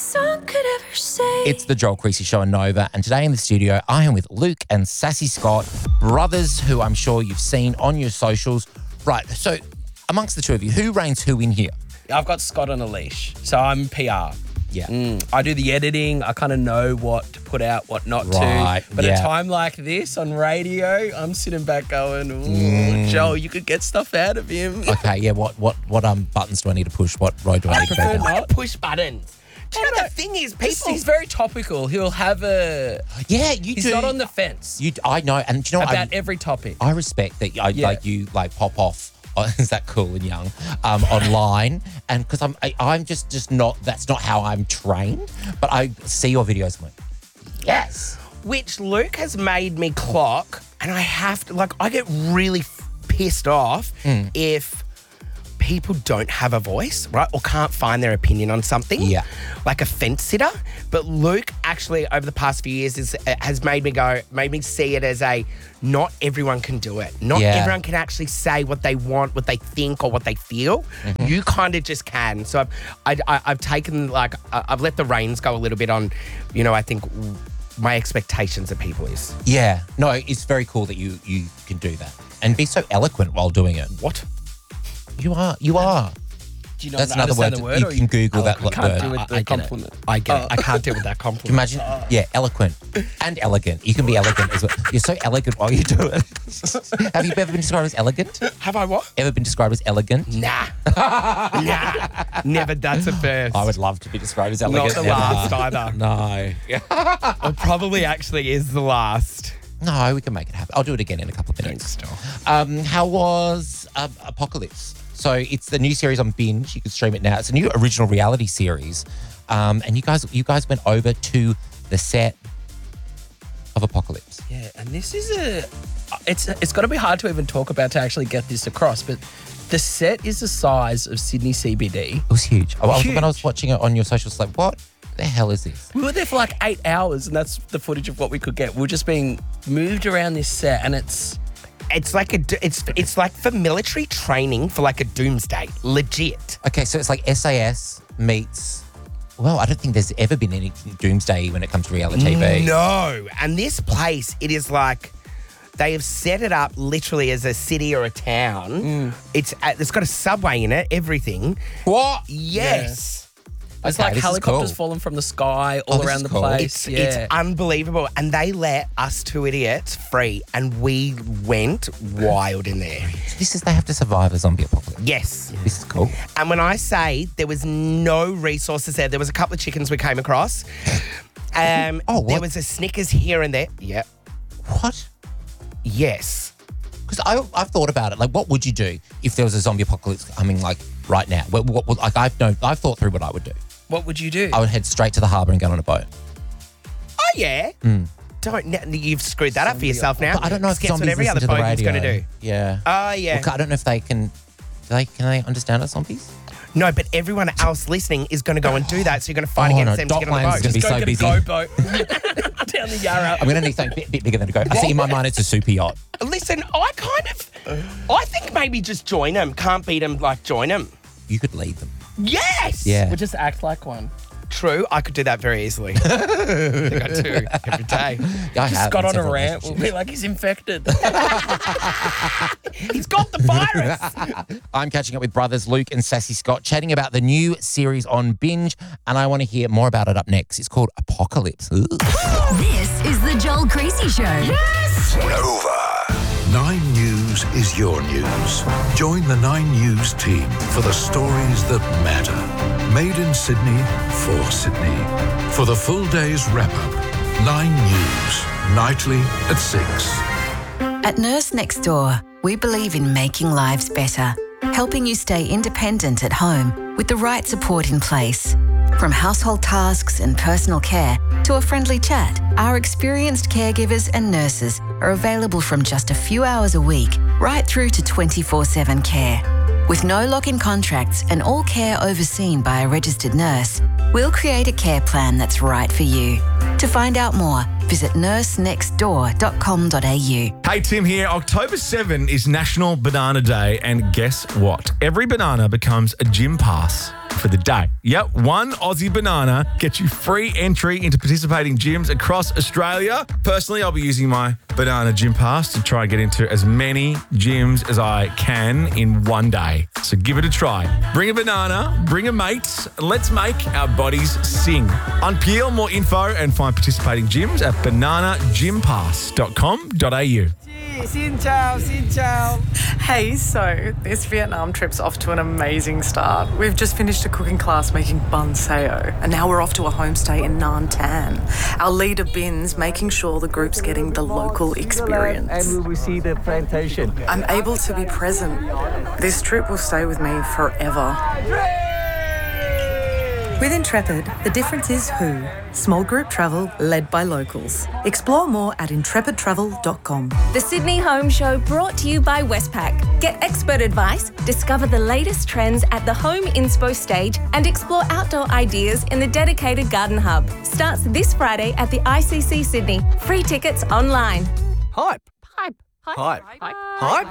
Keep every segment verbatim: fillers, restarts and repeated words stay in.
song could ever say. It's the Joel Creasy Show on Nova, and today in the studio, I am with Luke and Sassy Scott, brothers who I'm sure you've seen on your socials. Right, so amongst the two of you, who reigns who in here? I've got Scott on a leash, so I'm P R. Yeah. Mm, I do the editing. I kind of know what to put out, what not Right, to. But yeah. a time like this on radio, I'm sitting back going, ooh, Mm. Joel, you could get stuff out of him. Okay, yeah, what what what um buttons do I need to push? What road do I, I need to go prefer down? not. Push buttons. Do you know the thing is, He's, people. he's very topical. He'll have a... Yeah, you He's do. not on the fence You, I know, and do you know what? about I, every topic. I respect that. I, Yeah. Like you, like pop off. Is that cool and young? Um, online, and because I'm, I, I'm just, just not. That's not how I'm trained. But I see your videos, and I'm like, yes. Which Luke has made me clock, and I have to, like, I get really f- pissed off Hmm. if people don't have a voice, right, or can't find their opinion on something. Yeah. Like a fence sitter. But Luke actually, over the past few years, is, has made me go, made me see it as a, not everyone can do it. Not Yeah. everyone can actually say what they want, what they think, or what they feel. Mm-hmm. You kind of just can. So I've, I, I, I've taken, like, I- I've let the reins go a little bit on, you know, I think my expectations of people is. Yeah. No, it's very cool that you you can do that and be so eloquent while doing it. What? You are. You are. Do you not That's another word. understand the word? You or can Google that can't word. do with I- the I get it. compliment. I get it. Oh. I can't deal with that Can compliment. you imagine? Yeah, eloquent and elegant. You can be elegant as well. You're so elegant while you do it. Have you ever been described as elegant? Have I what? Ever been described as elegant? Nah. nah. Never. That's a first. I would love to be described as Not elegant. the Never. last either. No. It probably actually is the last. No, we can make it happen. I'll do it again in a couple of minutes. Um, how was uh, Apocalypse? So it's the new series on Binge. You can stream it now. It's a new original reality series, um, and you guys, you guys went over to the set of Apocalypse. Yeah, and this is a... It's it's got to be hard to even talk about to actually get this across, but the set is the size of Sydney C B D. It was huge. I was- When I was Huge. watching it on your socials, like, what the hell is this? We were there for like eight hours, and that's the footage of what we could get. We were just being moved around this set, and it's... It's like a. do- It's it's like for military training for like a doomsday. Legit. Okay, so it's like S A S meets. Well, I don't think there's ever been any doomsday when it comes to reality T V. No. And this place, it is like they have set it up literally as a city or a town. It's uh, it's got a subway in it. Everything. What? Yes. It's Okay, like this is helicopters cool. falling from the sky Oh, all this around is the cool. place. It's, yeah. it's unbelievable. And they let us two idiots free, and we went wild in there. This is they have to survive a zombie apocalypse. Yes. This is cool. And when I say there was no resources there, there was a couple of chickens we came across. Um, Oh, what? There was a Snickers here and there. Yep. What? Yes. Because I I've thought about it. Like, what would you do if there was a zombie apocalypse coming like right now? What, what, what- like I've known, I've thought through what I would do. What would you do? I would head straight to the harbour and get on a boat. Oh, yeah. Don't, you've screwed that up for yourself now. But I don't know if Guess what zombies every listen other to the boatman's radio. going to do. Yeah. Oh, yeah. Look, I don't know if they can. Do they can they understand us zombies? No, but everyone else listening is going to go and do that, so you're going to fight Oh, against no, them to get on the Docklands boat. is gonna be Go so get busy. a go-boat down the Yarra. I'm going to need something a bit, bit bigger than a go. I see in my mind it's a super yacht. Listen, I kind of, I think maybe just join them. Can't beat them, like join them. You could lead them. Yes. Yeah. We'll just act like one. True. I could do that very easily. I think I do every day. I Just have got in on a several rant. We'll relationships. be like, he's infected. He's got the virus. I'm catching up with brothers Luke and Sassy Scott, chatting about the new series on Binge, and I want to hear more about it up next. It's called Apocalypse. Ooh. This is the Joel Creasy Show. Yes! Nova. Nine News is your news. Join the Nine News team for the stories that matter. Made in Sydney for Sydney. For the full day's wrap-up, Nine News, nightly at six. At Nurse Next Door, we believe in making lives better, helping you stay independent at home with the right support in place. From household tasks and personal care to a friendly chat, our experienced caregivers and nurses are available from just a few hours a week right through to twenty-four seven care. With no lock-in contracts and all care overseen by a registered nurse, we'll create a care plan that's right for you. To find out more, Visit nurse next door dot com dot a u. Hey, Tim here. October seventh is National Banana Day, and guess what? Every banana becomes a gym pass for the day. Yep, one Aussie banana gets you free entry into participating gyms across Australia. Personally, I'll be using my banana gym pass to try and get into as many gyms as I can in one day. So give it a try. Bring a banana, bring a mate, and let's make our bodies sing. Unpeel more info and find participating gyms at banana gym pass dot com dot a u. Xin chào, xin chào. Hey, so this Vietnam trip's off to an amazing start. We've just finished a cooking class making bun sao, and now we're off to a homestay in Nam Tan. Our leader Bin's making sure the group's getting the local experience. And we will see the plantation. I'm able to be present. This trip will stay with me forever. With Intrepid, the difference is who. Small group travel led by locals. Explore more at intrepid travel dot com. The Sydney Home Show brought to you by Westpac. Get expert advice, discover the latest trends at the Home Inspo stage, and explore outdoor ideas in the dedicated Garden Hub. Starts this Friday at the I C C Sydney. Free tickets online. Hype. Hype. Hype. Hype. Hype.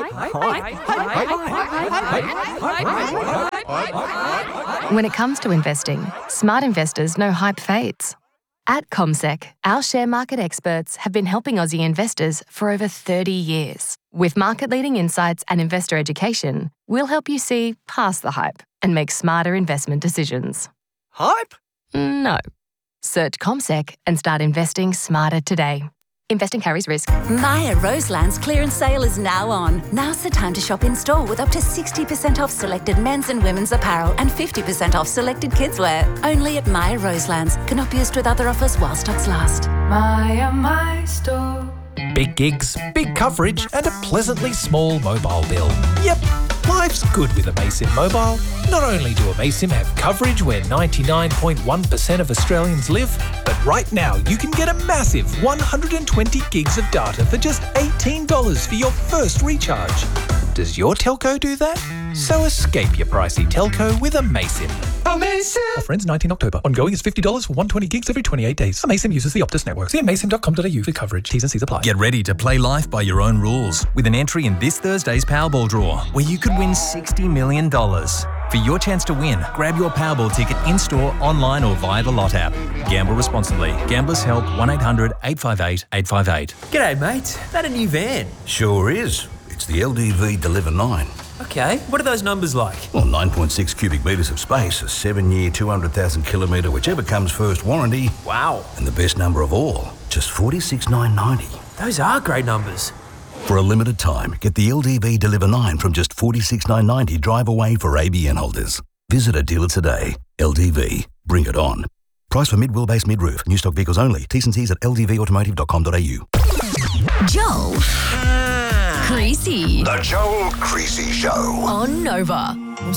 Hype. When it comes to investing, smart investors know hype fades. At CommSec, our share market experts have been helping Aussie investors for over thirty years. With market-leading insights and investor education, we'll help you see past the hype and make smarter investment decisions. Hype? No. Search CommSec and start investing smarter today. Investing carries risk. Maya Roseland's clearance sale is now on. Now's the time to shop in store with up to sixty percent off selected men's and women's apparel and fifty percent off selected kidswear. Only at Maya Roseland's. Cannot be used with other offers while stocks last. Maya My Store. Big gigs, big coverage, and a pleasantly small mobile bill. Yep, life's good with Amaysim Mobile. Not only do Amaysim have coverage where ninety-nine point one percent of Australians live, but right now you can get a massive one hundred twenty gigs of data for just eighteen dollars for your first recharge. Does your telco do that? So escape your pricey telco with Amaysim. Amaysim! Offer ends nineteenth October. Ongoing is fifty dollars for one hundred twenty gigs every twenty-eight days. Amaysim uses the Optus network. See amaysim dot com dot a u for coverage. T's and C's apply. Get ready to play life by your own rules with an entry in this Thursday's Powerball draw, where you could win sixty million dollars. For your chance to win, grab your Powerball ticket in-store, online or via the Lot app. Gamble responsibly. Gamblers Help one eight hundred eight five eight eight five eight. G'day, mate. That a new van? Sure is. It's the L D V Deliver nine. Okay, what are those numbers like? Well, nine point six cubic metres of space, a seven-year, two hundred thousand kilometre, whichever comes first warranty. Wow. And the best number of all, just forty-six thousand nine hundred ninety. Those are great numbers. For a limited time, get the L D V Deliver nine from just forty-six thousand nine hundred ninety drive away for A B N holders. Visit a dealer today. L D V. Bring it on. Price for mid-wheelbase mid-roof. New stock vehicles only. T's and C's at l d v automotive dot com dot a u. Joel. Creasy. The Joel Creasy Show. On Nova.